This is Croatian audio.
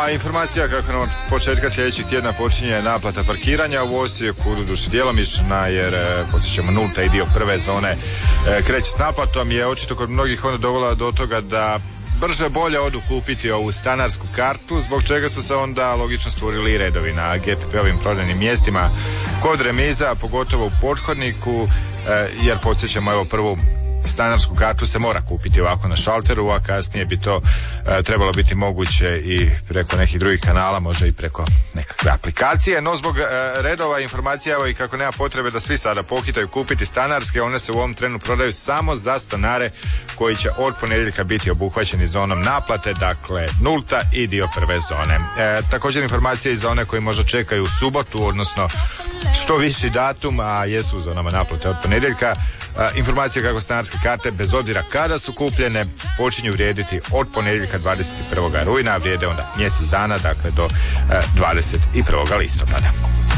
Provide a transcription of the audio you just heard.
A informacija kako od početka sljedećih tjedna počinje naplata parkiranja u Osijeku, doduše djelomična, jer podsjećamo nulta i dio prve zone kreće s naplatom, je očito kod mnogih onda dovela do toga da brže bolje odu kupiti ovu stanarsku kartu, zbog čega su se onda logično stvorili redovi na GPP-ovim prodajnim mjestima kod remiza, pogotovo u Pothodniku, jer podsjećamo, evo, prvu stanarsku kartu se mora kupiti ovako na šalteru, a kasnije bi to trebalo biti moguće i preko nekih drugih kanala, možda i preko nekakve aplikacije. No zbog redova informacija, evo, i kako nema potrebe da svi sada pohitaju kupiti stanarske, one se u ovom trenu prodaju samo za stanare koji će od ponedjeljka biti obuhvaćeni zonom naplate, dakle nulta i dio prve zone. Također informacije i za one koji možda čekaju u subotu, odnosno što viši datum, a jesu u zonama naplate od ponedjeljka. Informacije kako stanarske karte, bez obzira kada su kupljene, počinju vrijediti od ponedjeljka 21. rujna, vrijede onda mjesec dana, dakle do 21. listopada.